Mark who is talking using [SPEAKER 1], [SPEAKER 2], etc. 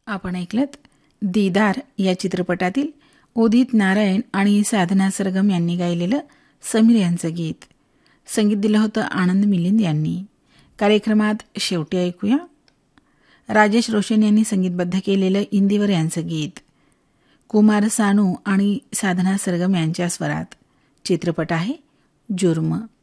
[SPEAKER 1] आपण ऐकलत दीदार या चित्रपटातील उदित नारायण आणि साधना सरगम यांनी गायलेलं समीर यांचं गीत. संगीत दिलं होतं आनंद मिलिंद यांनी. कार्यक्रमात शेवटी ऐकूया राजेश रोशन यांनी संगीतबद्ध केलेलं इंदिवर यांचं गीत. कुमार सानू आणि साधना सरगम यांच्या स्वरात. चित्रपट आहे जुर्म.